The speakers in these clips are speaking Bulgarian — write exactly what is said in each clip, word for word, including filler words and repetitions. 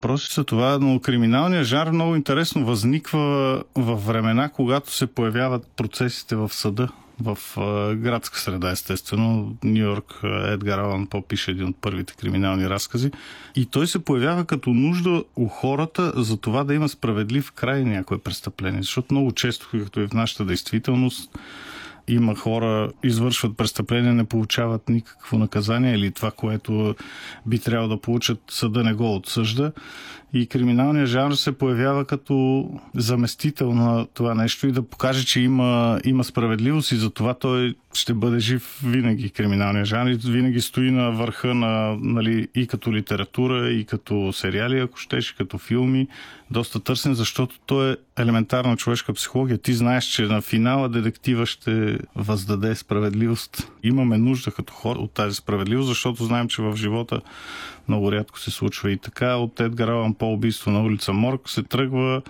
въпроси за това, но криминалният жанр много интересно възниква във времена, когато се появяват процесите в съда. В а, градска среда, естествено. Ню Йорк, Едгар Алан По пише един от първите криминални разкази. И той се появява като нужда у хората за това да има справедлив край на някое престъпление. Защото много често, като и в нашата действителност, има хора, извършват престъпления, не получават никакво наказание или това, което би трябвало да получат, съда не го отсъжда. И криминалният жанр се появява като заместител на това нещо и да покаже, че има, има справедливост и за това той ще бъде жив винаги. Криминалният жанр винаги стои на върха на, нали, и като литература, и като сериали, ако щеш, като филми. Доста търсен, защото той е елементарна човешка психология. Ти знаеш, че на финала детектива ще въздаде справедливост. Имаме нужда като хора от тази справедливост, защото знаем, че в живота много рядко се случва и така. От Едгар Алан По убийство на улица Морг се тръгва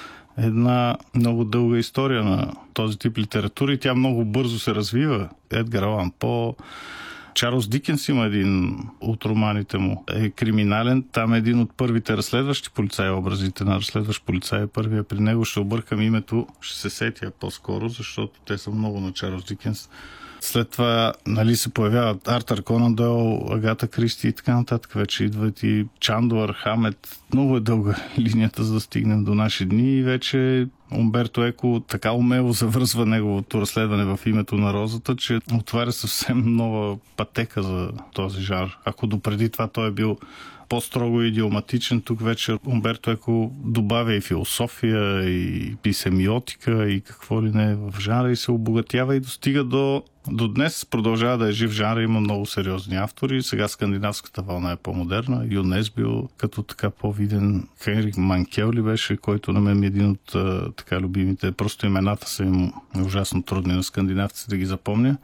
една много дълга история на този тип литература и тя много бързо се развива. Едгар Алан По, Чарлз Дикенс има един от романите му. Е криминален. Там е един от първите разследващи полицаи, образите на разследващ полицай. Първия при него, ще объркам името, ще се сетя по-скоро, защото те са много на Чарлз Дикенс. След това, нали, се появяват Артър Конан Дойл, Агата Кристи и така нататък. Вече идват и Чандуар, Хамет. Много е дълга линията, за да стигнем до наши дни и вече Умберто Еко така умело завързва неговото разследване в името на розата, че отваря съвсем нова пътека за този жанр. Ако допреди това той е бил по-строго идиоматичен, тук вече Умберто Еко добавя и философия, и, и семиотика, и какво ли не в жанра и се обогатява и достига до До днес продължава да е жив жанр, има много сериозни автори. Сега скандинавската вълна е по-модерна. Юнесбио, като така по-виден. Хенрик Манкел ли беше, който на мен е един от а, така любимите. Просто имената са им ужасно трудни на скандинавците да ги запомня.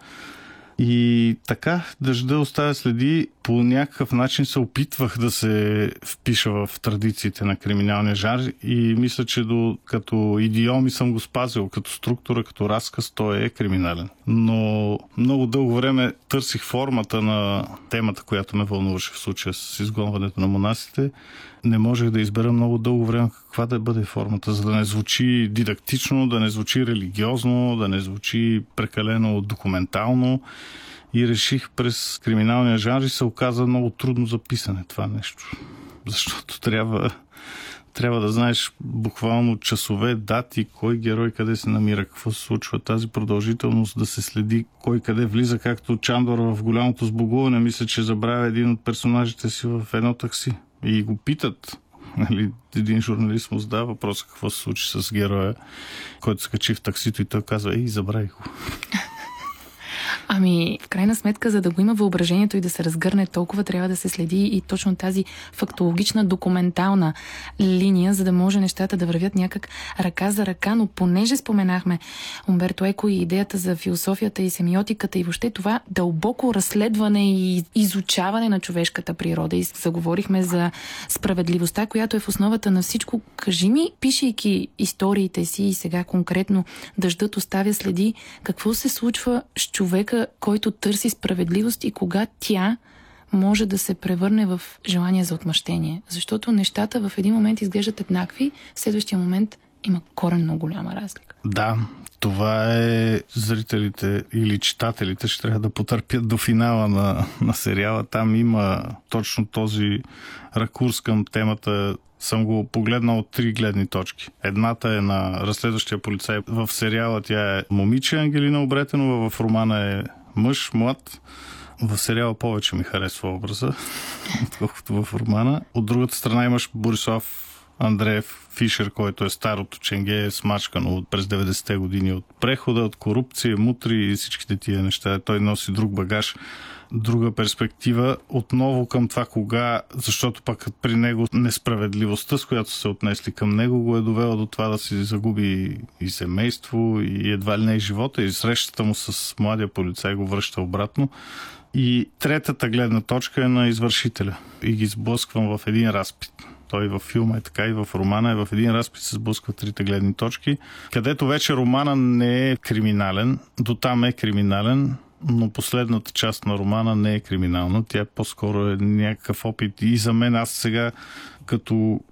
И така, дъжда оставя следи. По някакъв начин се опитвах да се впиша в традициите на криминалния жанр и мисля, че до, като идиоми съм го спазил, като структура, като разказ, той е криминален. Но много дълго време търсих формата на темата, която ме вълнуваше в случая с изгонването на монасите. Не можех да избера много дълго време каква да бъде формата, за да не звучи дидактично, да не звучи религиозно, да не звучи прекалено документално. И реших през криминалния жанр и се оказа много трудно за писане това нещо. Защото трябва, трябва да знаеш буквално часове, дати, кой герой къде се намира, какво се случва. Тази продължителност да се следи кой къде влиза, както Чандор в Голямото сбогуване. Мисля, че забравя един от персонажите си в едно такси. И го питат. Нали, един журналист му задава въпроса какво се случи с героя, който се качи в таксито и той казва: ей, забравих го. Ами, в крайна сметка, за да го има въображението и да се разгърне толкова, трябва да се следи и точно тази фактологична, документална линия, за да може нещата да вървят някак ръка за ръка, но понеже споменахме Умберто Еко и идеята за философията и семиотиката и въобще това дълбоко разследване и изучаване на човешката природа и заговорихме за справедливостта, която е в основата на всичко. Кажи ми, пишейки историите си и сега конкретно Дъждът оставя следи, какво се случва с човека, който търси справедливост и кога тя може да се превърне в желание за отмъщение. Защото нещата в един момент изглеждат еднакви, в следващия момент има коренно голяма разлика. Да, това е зрителите или читателите ще трябва да потърпят до финала на, на сериала. Там има точно този ракурс към темата. Съм го погледнал от три гледни точки. Едната е на разследващия полицай. В сериала тя е момиче Ангелина Обретенова, в романа е мъж, млад. В сериала повече ми харесва образа, отколкото в романа. От другата страна имаш Борислав Андреев Фишер, който е старото ченге, смачкано през деветдесетте години от прехода, от корупция, мутри и всичките тия неща. Той носи друг багаж, друга перспектива. Отново към това кога, защото пък при него несправедливостта, с която се отнесли към него, го е довела до това да си загуби и семейство, и едва ли не и живота, и срещата му с младия полицай го връща обратно. И третата гледна точка е на извършителя. И ги сблъсквам в един разпит. Той във филма е така и в романа е в един разпит се сблъсква трите гледни точки, където вече романа не е криминален, до там е криминален, но последната част на романа не е криминална. Тя по-скоро е някакъв опит. И за мен аз сега, като